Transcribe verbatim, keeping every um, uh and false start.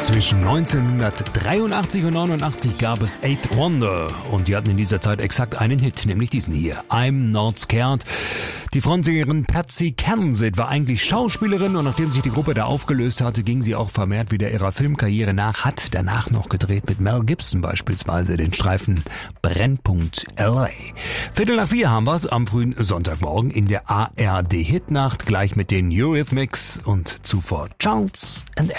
Zwischen neunzehnhundertdreiundachtzig und neunundachtzig gab es Eight Wonder und die hatten in dieser Zeit exakt einen Hit, nämlich diesen hier, I'm Not Scared. Die Frontsängerin Patsy Kensit war eigentlich Schauspielerin und nachdem sich die Gruppe da aufgelöst hatte, ging sie auch vermehrt wieder ihrer Filmkarriere nach, hat danach noch gedreht mit Mel Gibson beispielsweise den Streifen Brennpunkt L A. Viertel nach vier haben wir's am frühen Sonntagmorgen in der A R D Hitnacht, gleich mit den Eurythmics und zuvor Charles and